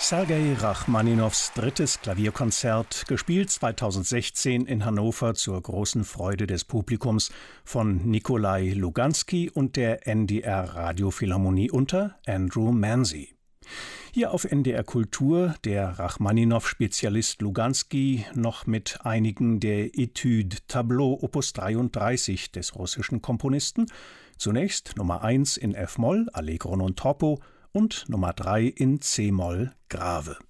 Sergei Rachmaninows drittes Klavierkonzert, gespielt 2016 in Hannover zur großen Freude des Publikums von Nikolai Luganski und der NDR Radiophilharmonie unter Andrew Manzi. Hier auf NDR Kultur der Rachmaninow-Spezialist Luganski noch mit einigen der Etudes Tableau Opus 33 des russischen Komponisten. Zunächst Nummer 1 in F-Moll, Allegro non troppo, und Nummer 3 in C-Moll, Grave.